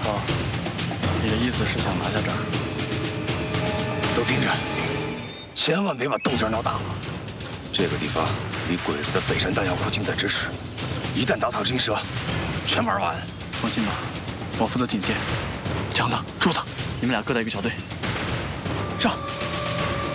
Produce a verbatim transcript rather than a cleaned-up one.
头，你的意思是想拿下这儿？ 都听着，千万别把动静闹大了。这个地方离鬼子的北山弹药库近在咫尺，一旦打草惊蛇，全玩完。 放心吧，我负责警戒。强子、柱子，你们俩各带一个小队，上！